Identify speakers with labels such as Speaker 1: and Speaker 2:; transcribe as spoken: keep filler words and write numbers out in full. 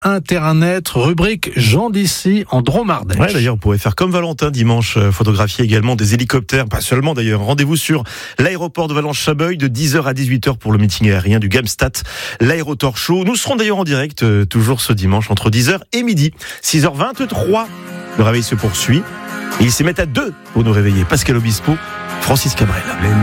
Speaker 1: Internet, rubrique Jean d'ici en Drôme-Ardèche.
Speaker 2: Ouais, d'ailleurs, vous pourrez faire comme Valentin dimanche, euh, photographier également des hélicoptères, pas seulement d'ailleurs. Rendez-vous sur l'aéroport de Valence-Chabeuil de dix heures à dix-huit heures pour le meeting aérien du Gamstat, l'Aérotor Show. Nous serons d'ailleurs en direct, euh, toujours ce dimanche, entre dix heures et midi. six heures vingt-trois, le réveil se poursuit. Et ils s'y mettent à deux pour nous réveiller. Pascal Obispo, Francis Cabrel.